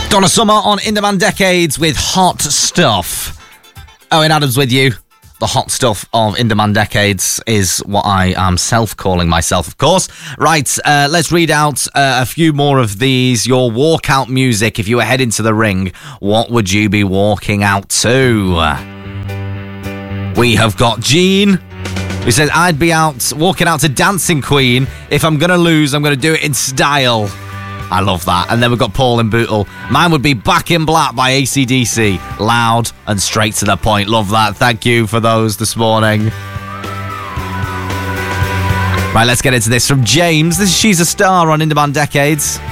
Donna Summer on In Demand Decades with Hot Stuff. Owen Adams with you. The hot stuff of In Demand Decades is what I am self-calling myself, of course. Right, let's read out a few more of these. Your walkout music. If you were heading to the ring, what would you be walking out to? We have got Jean, who says, I'd be walking out to Dancing Queen. If I'm going to lose, I'm going to do it in style. I love that. And then we've got Paul in Bootle. Mine would be Back in Black by AC/DC. Loud and straight to the point. Love that. Thank you for those this morning. Right, let's get into this from James. This is She's a Star on In Demand Decades.